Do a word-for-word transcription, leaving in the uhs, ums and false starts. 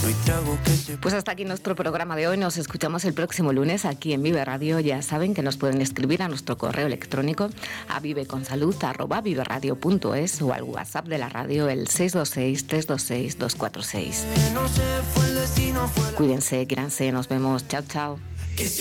Pues hasta aquí nuestro programa de hoy. Nos escuchamos el próximo lunes aquí en Vive Radio. Ya saben que nos pueden escribir a nuestro correo electrónico a viveconsalud arroba viveradio punto es o al WhatsApp de la radio el seis dos seis, tres dos seis, dos cuatro seis. Cuídense, quíranse, nos vemos. Chao, chao.